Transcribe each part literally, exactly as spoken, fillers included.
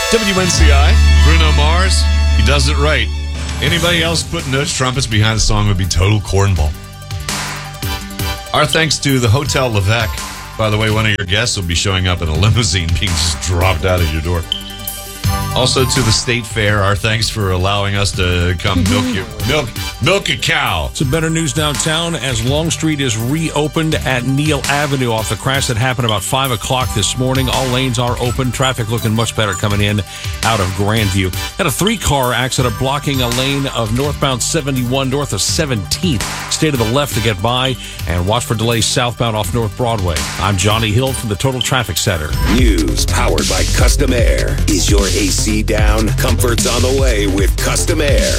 W N C I, Bruno Mars, he does it right. Anybody else putting those trumpets behind the song would be total cornball. Our thanks to the Hotel Levesque. By the way, one of your guests will be showing up in a limousine being just dropped out of your door. Also to the State Fair, our thanks for allowing us to come milk your, milk milk a cow. Some better news downtown as Long Street is reopened at Neal Avenue off the crash that happened about five o'clock this morning. All lanes are open. Traffic looking much better coming in out of Grandview. Had a three-car accident blocking a lane of northbound seventy-one north of seventeenth. Stay to the left to get by and watch for delays southbound off North Broadway. I'm Johnny Hill from the Total Traffic Center. News powered by Custom Air. Is your A C down? Comfort's on the way with Custom Air.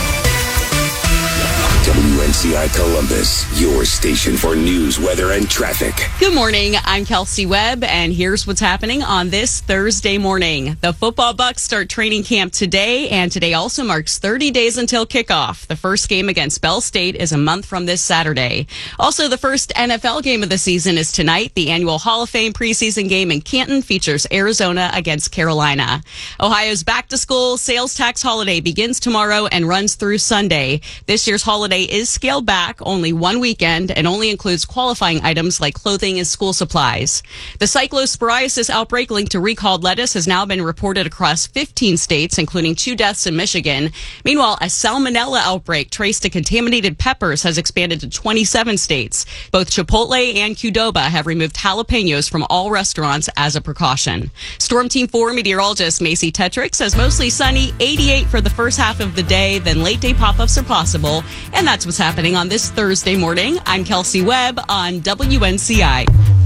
W N C I Columbus, your station for news, weather, and traffic. Good morning. I'm Kelsey Webb, and here's what's happening on this Thursday morning. The football Bucks start training camp today, and today also marks thirty days until kickoff. The first game against Bell State is a month from this Saturday. Also, the first N F L game of the season is tonight. The annual Hall of Fame preseason game in Canton features Arizona against Carolina. Ohio's back-to-school sales tax holiday begins tomorrow and runs through Sunday. This year's holiday is scaled back only one weekend and only includes qualifying items like clothing and school supplies. The cyclosporiasis outbreak linked to recalled lettuce has now been reported across fifteen states, including two deaths in Michigan. Meanwhile, a salmonella outbreak traced to contaminated peppers has expanded to twenty-seven states. Both Chipotle and Qdoba have removed jalapenos from all restaurants as a precaution. Storm Team four meteorologist Macy Tetrick says mostly sunny, eighty-eight for the first half of the day, then late day pop-ups are possible. And that's what's happening on this Thursday morning. I'm Kelsey Webb on W N C I.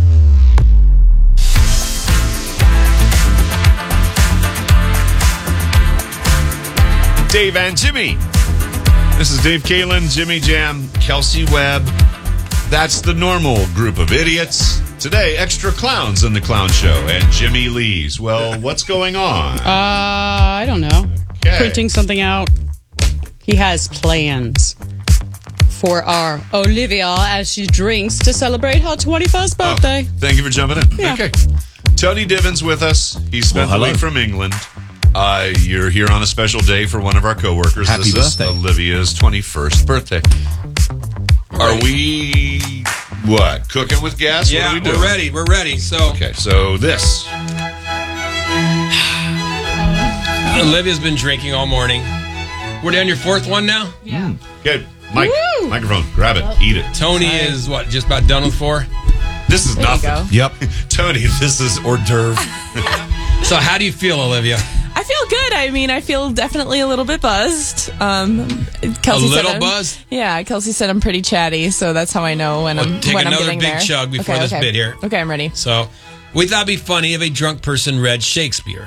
Dave and Jimmy. This is Dave Kalin, Jimmy Jam, Kelsey Webb. That's the normal group of idiots. Today, extra clowns in the clown show and Jimmy Lee's. Well, what's going on? Uh, I don't know. Okay. Printing something out. He has plans for our Olivia as she drinks to celebrate her twenty-first birthday. Oh, thank you for jumping in. Yeah. Okay. Tony Divins with us. He spent Well, the week from England. Uh, you're here on a special day for one of our coworkers. Happy this birthday. is Olivia's twenty-first birthday. Are we, what, cooking with gas? Yeah, what are we doing? we're ready. We're ready. So Okay, so this. Olivia's been drinking all morning. We're down your fourth one now. Yeah. Good. Mike, Woo! microphone. Grab it. Eat it. Tony is what? Just about done with four. This is There you nothing. go. Yep. Tony, this is hors d'oeuvre. So how do you feel, Olivia? I feel good. I mean, I feel definitely a little bit buzzed. Um, Kelsey A little said I'm- buzzed? Yeah, Kelsey said I'm pretty chatty, so that's how I know when Well, I'm take when I'm another getting big there. chug before okay, this okay. bit here. Okay, I'm ready. So we thought it'd be funny if a drunk person read Shakespeare.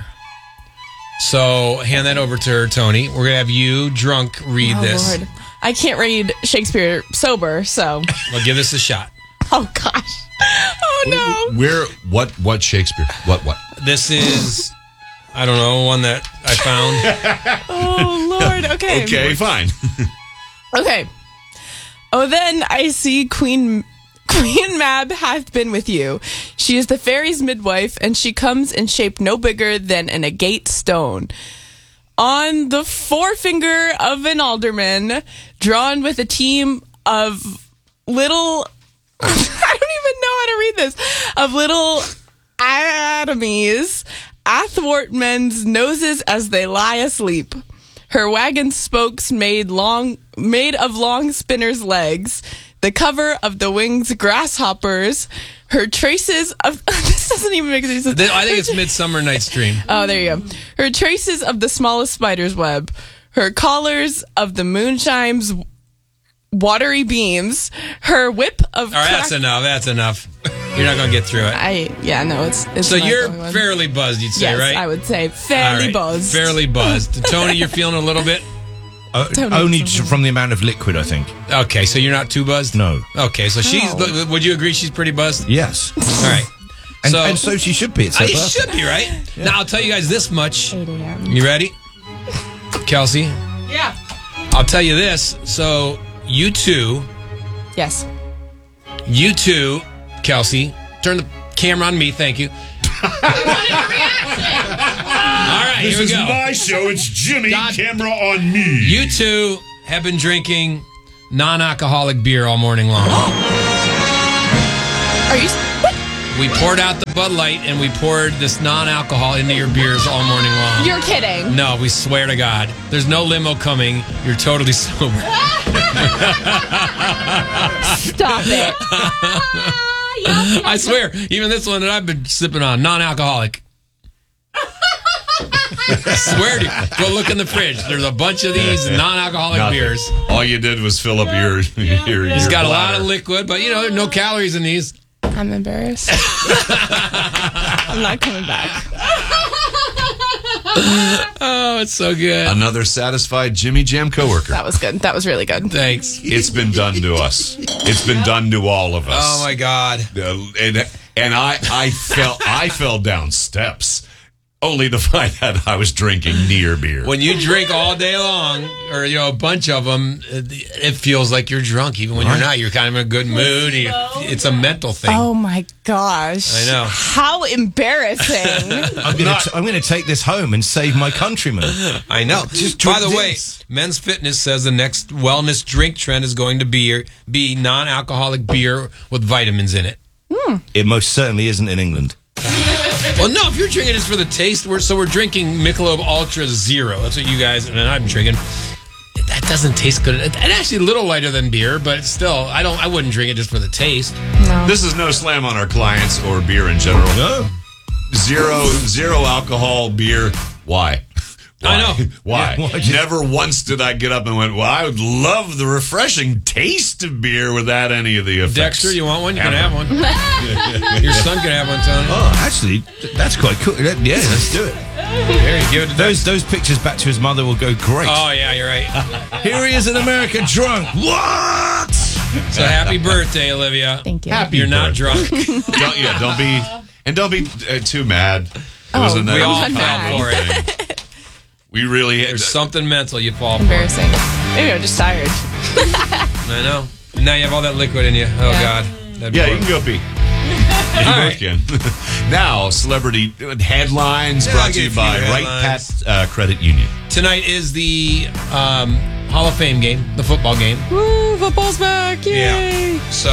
So hand that over to her, Tony. We're gonna have you drunk read Oh, this. Lord. I can't read Shakespeare sober, so. Well, give this a shot. Oh, gosh. Oh, no. Where, what, what Shakespeare? What, what? This is, I don't know, one that I found. Oh, Lord. Okay. Okay, fine. Okay. Oh, then I see Queen Queen Mab hath been with you. She is the fairy's midwife, and she comes in shape no bigger than an agate stone. On the forefinger of an alderman, drawn with a team of little... I don't even know how to read this. Of little atomies, athwart men's noses as they lie asleep. Her wagon spokes made long, made of long spinners' legs. The cover of the wings grasshoppers. Her traces of this doesn't even make any sense. I think it's Midsummer Night's Dream. Oh, there you go. Her traces of the smallest spider's web. Her collars of the moonshine's watery beams. Her whip of. All right, that's crack- enough. That's enough. You're not going to get through it. I yeah no it's. it's So not you're going on. fairly buzzed, you'd say, yes, right? I would say All fairly right, buzzed. Fairly buzzed. Tony, you're feeling a little bit? Uh, Tony, only something. from the amount of liquid, I think. Okay, so you're not too buzzed? No. Okay, so she's. No. Would you agree she's pretty buzzed? Yes. All right. And so, so, and so she should be. It's her I birthday. should be, right? Now, I'll tell you guys this much. eight a.m. You ready? Kelsey? Yeah. I'll tell you this. So, you two, Yes. you two, Kelsey, turn the camera on me, thank you. All right. right, This here we is go. my show. It's Jimmy. God- Camera on me. You two have been drinking non-alcoholic beer all morning long. Are you? What? We poured out the Bud Light and we poured this non-alcohol into your beers all morning long. You're kidding. No, we swear to God. There's no limo coming. You're totally sober. Stop it. I swear, even this one that I've been sipping on, non-alcoholic. I swear to you. Go look in the fridge. There's a bunch of these non-alcoholic Nothing. beers. All you did was fill up your your. It's your got a lot bladder. of liquid, but you know, there's no calories in these. I'm embarrassed. I'm not coming back. Oh, it's so good. Another satisfied Jimmy Jam coworker. That was good. That was really good. Thanks. It's been done to us. It's been done to all of us. Oh my God. Uh, and and I I fell I fell down steps, only to find out I was drinking near beer. When you drink all day long, or you know, a bunch of them, it feels like you're drunk. Even when you're not, you're kind of in a good mood. You- It's a mental thing. Oh my gosh. I know. How embarrassing. I'm going to I'm going to take this home and save my countrymen. I know. Just By drink the way, this. Men's Fitness says the next wellness drink trend is going to be be non-alcoholic beer with vitamins in it. It most certainly isn't in England. Well, no, if you're drinking this for the taste, we're so we're drinking Michelob Ultra Zero. That's what you guys and I'm drinking. That doesn't taste good. It's actually a little lighter than beer, but still, I don't. I wouldn't drink it just for the taste. This is no slam on our clients or beer in general. No. Zero zero alcohol beer. Why? Why? I know. Why? Yeah, why just- Never once did I get up and went, well, I would love the refreshing taste of beer without any of the effects. Dexter, you want one? You can Ever. have one. Your son can have one, Tony. Oh, actually, th- that's quite cool. Yeah, let's do it. Here, give it to Those those pictures back to his mother will go great. Oh yeah, you're right. Here he is in America, drunk. What? So happy birthday, Olivia. Thank you. Happy You're not birthday. drunk. Don't, yeah, don't be, and don't be uh, too mad. It was Oh, a we nice all fun fell little for it. thing. We really There's something mental you fall for. Embarrassing. Maybe I'm just tired. I know. And now you have all that liquid in you. Oh Yeah. God. That'd be Yeah, you horrible. can go pee. You All both right. can. Now, celebrity headlines Yeah, I'll brought to you give you by your Right headlines. Pat uh, Credit Union. Tonight is the um, Hall of Fame game, the football game. Woo, football's back. Yay. Yeah. So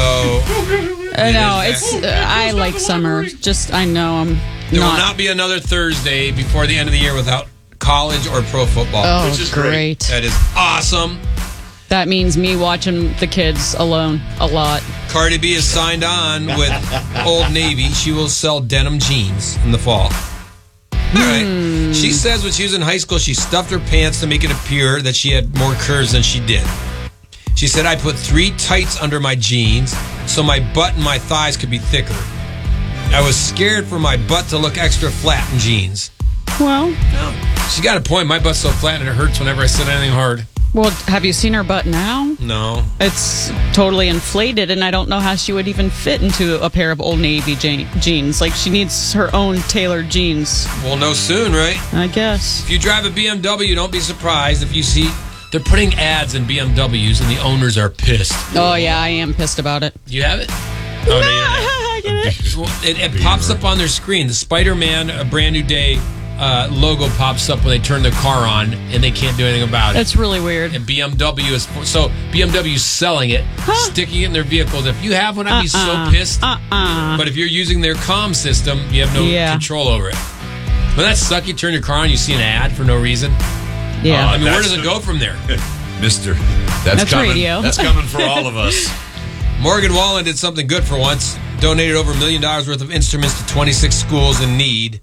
I know. It is It's, uh, I like summer. Just, I know I'm there will not. not be another Thursday before the end of the year without college or pro football. Oh, which is great. great. That is awesome. That means me watching the kids alone a lot. Cardi B is signed on with Old Navy. She will sell denim jeans in the fall. All right. She says when she was in high school, she stuffed her pants to make it appear that she had more curves than she did. She said, I put three tights under my jeans so my butt and my thighs could be thicker. I was scared for my butt to look extra flat in jeans. Well, She got a point. My butt's so flat and it hurts whenever I sit on anything hard. well, have you seen her butt now? No. It's totally inflated, and I don't know how she would even fit into a pair of Old Navy je- jeans. Like, she needs her own tailored jeans, We'll know soon, right? I guess. If you drive a B M W, don't be surprised if you see they're putting ads in B M Ws and the owners are pissed. Oh, yeah, I am pissed about it. You have it? Oh, no, you don't have I get it. it. Well, it, it pops up on their screen. The Spider-Man A Brand New Day uh, logo pops up when they turn their car on, and they can't do anything about it. That's really weird. And B M W is so B M W is selling it, sticking it in their vehicles. If you have one, I'd be Uh-uh. so pissed. Uh-uh. But if you're using their comm system, you have no Yeah. control over it. But that suck. You turn your car on, you see an ad for no reason. Yeah. I mean, where that's does it the- go from there? Mister, that's, That's coming. radio. That's coming for all of us. Morgan Wallen did something good for once. Donated over a million dollars worth of instruments to twenty-six schools in need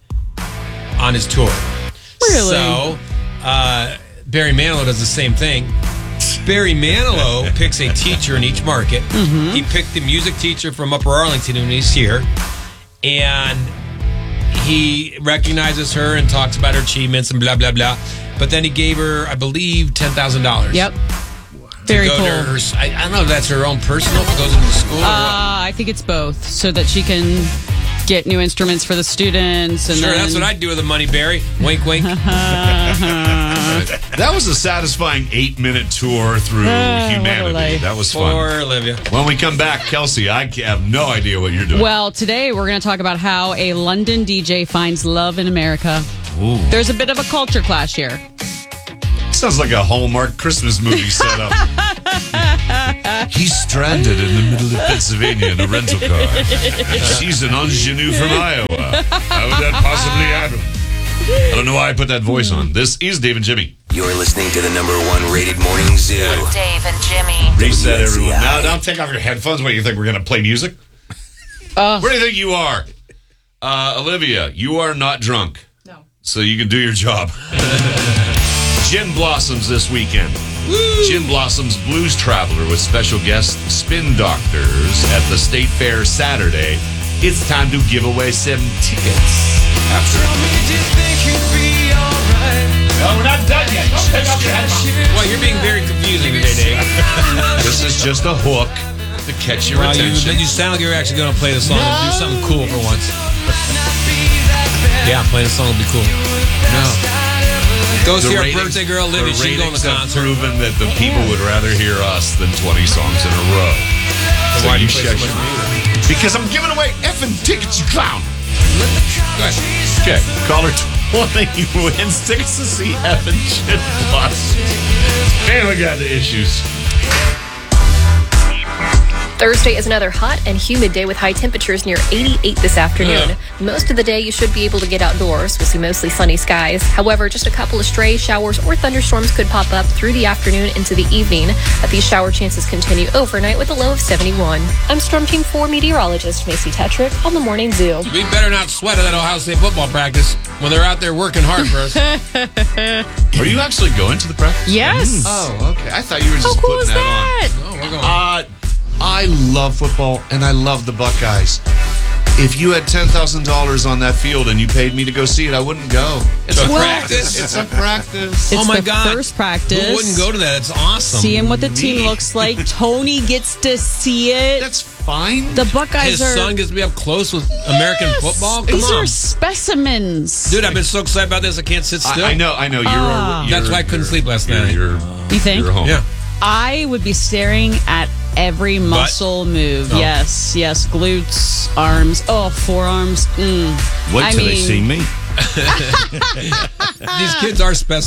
on his tour. Really? So, uh, Barry Manilow does the same thing. Barry Manilow picks a teacher in each market. Mm-hmm. He picked the music teacher from Upper Arlington when he's here. And he recognizes her and talks about her achievements and blah, blah, blah. But then he gave her, I believe, ten thousand dollars. Yep. Very go cool. to her, I, I don't know if that's her own personal, if it goes into the school or what. Uh, I think it's both, so that she can get new instruments for the students. And Sure, then, that's what I'd do with the money, Barry. Wink, wink. That was a satisfying eight-minute tour through Ah, what a humanity. life. That was fun. Poor Olivia. When we come back, Kelsey, I have no idea what you're doing. Well, today we're going to talk about how a London D J finds love in America. There's a bit of a culture clash here. Sounds like a Hallmark Christmas movie setup. He's stranded in the middle of Pennsylvania in a rental car. She's an ingenue from Iowa. How would that possibly happen? I don't know why I put that voice on. This is Dave and Jimmy. You're listening to the number one rated morning zoo. Dave and Jimmy. Reset, everyone. Now, now take off your headphones. What, you think we're going to play music? Uh, Where do you think you are? Uh, Olivia, you are not drunk. No. So you can do your job. Gin Blossoms this weekend. Woo! Gin Blossoms Blues Traveler with special guest Spin Doctors at the State Fair Saturday. It's time to give away some tickets. After. No, we're not done yet. Don't take off your headphones. Well, you're being very confusing today, Dave. This is just a hook to catch your Well, you, attention. you sound like you're actually going to play the song and do something cool for once. Yeah, playing the song will be cool. No. Go see our ratings- birthday girl, Livy. the She's going to ratings the have concert. proven that the people would rather hear us than twenty songs in a row. So why do you you play shut so your much mouth. Because I'm giving away effing tickets, you clown. Go ahead. Okay, caller twenty wins tickets to see Evan Gin Blossoms. Man, we got the issues. Thursday is another hot and humid day with high temperatures near eighty-eight this afternoon. Yeah. Most of the day you should be able to get outdoors. We'll see mostly sunny skies. However, just a couple of stray showers or thunderstorms could pop up through the afternoon into the evening. But these shower chances continue overnight with a low of seventy-one. I'm Storm Team four meteorologist Macy Tetrick on the Morning Zoo. We better not sweat at that Ohio State football practice when they're out there working hard for us. Are you actually going to the practice? yes. Oh, okay. I thought you were just How cool putting is that, that? Oh, we're going. on. Uh, I love football, and I love the Buckeyes. If you had ten thousand dollars on that field and you paid me to go see it, I wouldn't go. It's a Well- practice. It's a practice. It's oh, my the God. first practice. Who wouldn't go to that? It's awesome. Seeing what the team looks like. Tony gets to see it. That's fine. The Buckeyes His are. son gets to be up close with American Yes! football? Come These on. are specimens. Dude, I've been so excited about this, I can't sit still. I, I know, I know. You're, Ah. a, you're That's why I couldn't you're- sleep last you're, night. You're, You think? You're home. Yeah. I would be staring at every muscle move. Oh. Yes, yes. Glutes, arms. Oh, forearms. Mm. Wait I till they mean- see me. These kids are spec-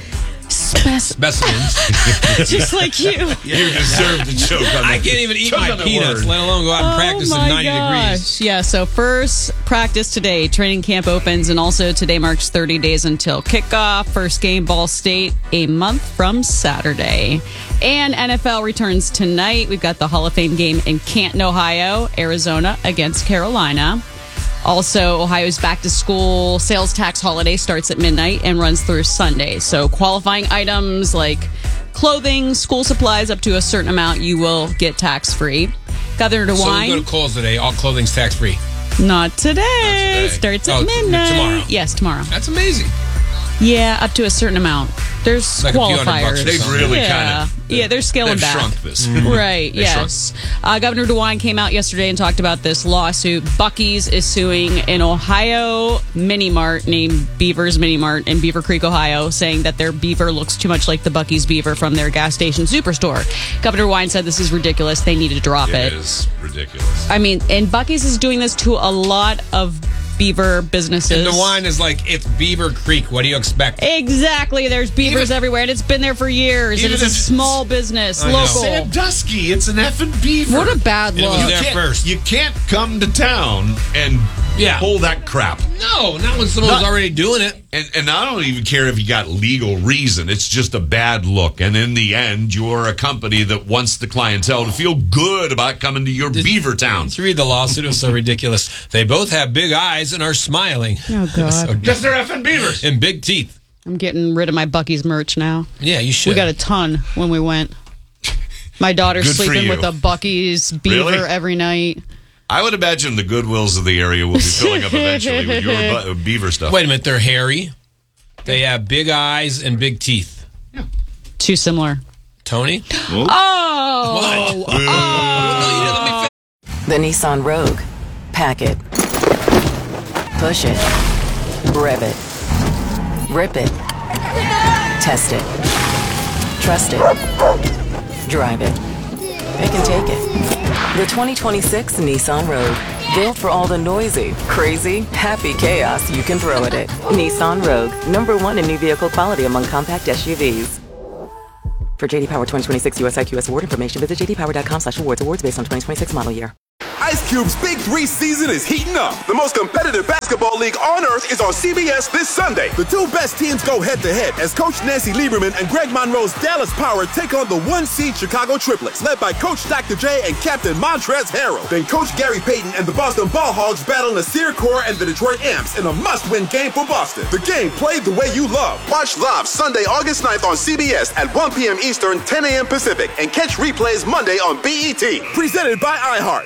Spec- specimens. just like you. You deserve to choke on I that. can't even eat choke my on that peanuts, word. let alone go out and practice oh at my ninety gosh. degrees. Yeah, so first practice today. Training camp opens, and also today marks thirty days until kickoff. First game, Ball State, a month from Saturday. And N F L returns tonight. We've got the Hall of Fame game in Canton, Ohio, Arizona against Carolina. Also, Ohio's back to school sales tax holiday starts at midnight and runs through Sunday. So qualifying items like clothing, school supplies up to a certain amount, you will get tax free. Governor So we DeWine. go to Kohl's today. All clothing's tax free. Not today. today. Starts at Oh, t- midnight. tomorrow. Yes, tomorrow. That's amazing. Yeah, up to a certain amount. There's Like a few hundred bucks qualifiers. or They've something. really yeah. kind of. Yeah, they're scaling They've back. shrunk this. Right, They yes. Uh, Governor DeWine came out yesterday and talked about this lawsuit. Buc-ee's is suing an Ohio mini mart named Beaver's Mini Mart in Beaver Creek, Ohio, saying that their beaver looks too much like the Buc-ee's beaver from their gas station superstore. Governor DeWine said this is ridiculous. They need to drop It it. is ridiculous. I mean, and Buc-ee's is doing this to a lot of beaver businesses. And the wine is like, it's Beaver Creek. What do you expect? Exactly. There's beavers Even- everywhere, and it's been there for years. Even And it's a if it's- small business, I know. local. Sandusky, it's an effing beaver. What a bad It was look. there can't, first. You can't come to town and Yeah. pull that crap. No, not when someone's Not- already doing it. And, and I don't even care if you got legal reason. It's just a bad look. And in the end, you're a company that wants the clientele to feel good about coming to your beaver town. Let's read the lawsuit. It was so ridiculous. They both have big eyes and are smiling. Oh, God. So- Because they're effing beavers. and big teeth. I'm getting rid of my Buc-ee's merch now. Yeah, you should. We got a ton when we went. My daughter's Good for sleeping you. with a Buc-ee's beaver Really? every night. I would imagine the Goodwills of the area will be filling up eventually with your bu- beaver stuff. Wait a minute. They're hairy. They have big eyes and big teeth. Too similar. Tony? Oh! What? No, you didn't let me The Nissan Rogue. Pack it. Push it. Rev it. Rip it. Test it. Trust it. Drive it. It can take it. The twenty twenty-six Nissan Rogue. Built for all the noisy, crazy, happy chaos you can throw at it. Nissan Rogue, number one in new vehicle quality among compact S U Vs. For J D Power twenty twenty-six U S I Q S award information, visit j d power dot com slash awards. Awards based on twenty twenty-six model year. Ice Cube's Big Three season is heating up. The most competitive basketball league on earth is on C B S this Sunday. The two best teams go head-to-head as Coach Nancy Lieberman and Greg Monroe's Dallas Power take on the one-seed Chicago Triplets, led by Coach Doctor J and Captain Montrezl Harrell. Then Coach Gary Payton and the Boston Ball Hogs battle Nasir Kaur and the Detroit Amps in a must-win game for Boston. The game played the way you love. Watch live Sunday, August ninth on C B S at one p.m. Eastern, ten a.m. Pacific, and catch replays Monday on B E T. Presented by iHeart.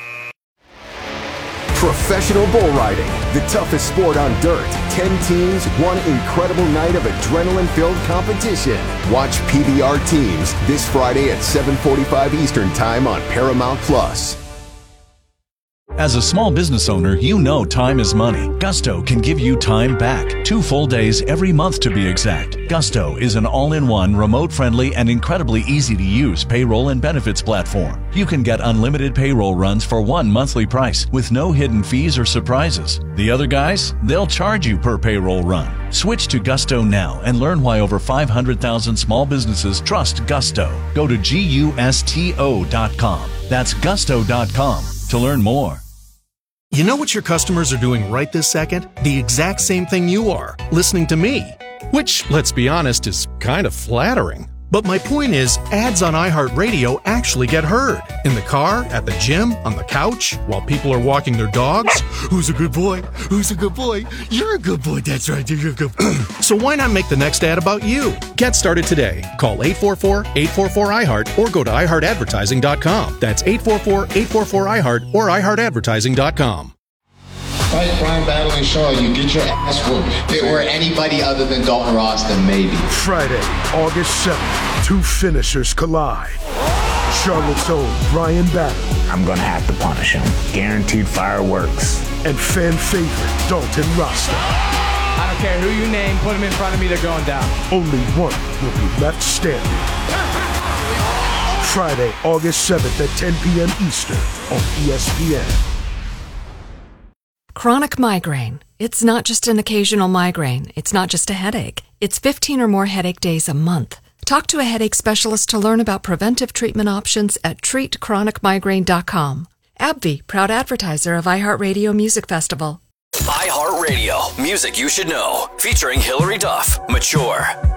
Professional bull riding, the toughest sport on dirt. Ten teams, one incredible night of adrenaline-filled competition. Watch P B R Teams this Friday at seven forty-five Eastern Time on Paramount Plus. As a small business owner, you know time is money. Gusto can give you time back. Two full days every month to be exact. Gusto is an all-in-one, remote-friendly, and incredibly easy-to-use payroll and benefits platform. You can get unlimited payroll runs for one monthly price with no hidden fees or surprises. The other guys, they'll charge you per payroll run. Switch to Gusto now and learn why over five hundred thousand small businesses trust Gusto. Go to gusto dot com. That's gusto dot com to learn more. You know what your customers are doing right this second? The exact same thing you are, listening to me. Which, let's be honest, is kind of flattering. But my point is, ads on iHeartRadio actually get heard. In the car, at the gym, on the couch, while people are walking their dogs. Who's a good boy? Who's a good boy? You're a good boy, that's right, you're a good boy. So why not make the next ad about you? Get started today. Call eight four four, eight four four, I heart or go to i heart advertising dot com. That's eight four four, eight four four, I heart or i heart advertising dot com. Fight Brian Battle and Shaw, you get your ass whooped. If it were anybody other than Dalton Ross, then maybe. Friday, August seventh, two finishers collide. Charlotte's own Brian Battle. I'm gonna have to punish him. Guaranteed fireworks. And fan favorite Dalton Rasta. I don't care who you name, put him in front of me, they're going down. Only one will be left standing. Friday, August seventh at ten p.m. Eastern on E S P N. Chronic migraine. It's not just an occasional migraine. It's not just a headache. It's fifteen or more headache days a month. Talk to a headache specialist to learn about preventive treatment options at treat chronic migraine dot com. AbbVie, proud advertiser of iHeartRadio Music Festival. iHeartRadio, music you should know. Featuring Hillary Duff, Mature.